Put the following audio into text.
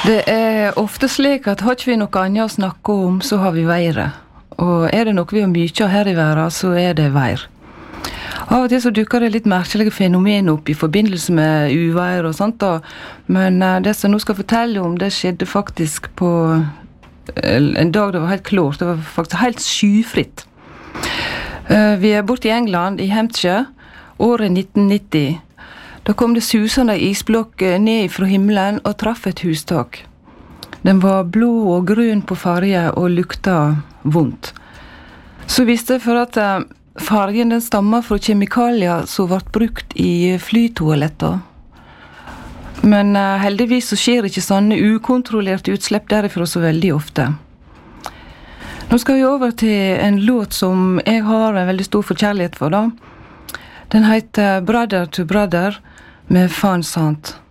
Det ofte slik at har ikke vi noe annet å snakke om, så har vi været. Og det noe vi har mye av her i verden, så det vær. Av og til så dukker det litt merkelige fenomen opp i forbindelse med uvær og sånt da. Men det som jeg nå skal fortelle om, det skjedde faktisk på en dag det var helt klart. Det var faktisk helt skyfritt. Vi borte i England, i Hampshire, året 1990. Da kom det susende isblokk ned fra himmelen og traff et hustak. Den var blå og grønn på farge og lukta vondt. Så visste jeg for at fargen den stammer fra kjemikalier som ble brukt i flytoaletter. Men heldigvis så skjer ikke sånne ukontrollerte utslipp derifra så veldig ofte. Nå skal vi over til en låt som jeg har en veldig stor forkjærlighet for da. Den heter Brother to Brother med Van Sant.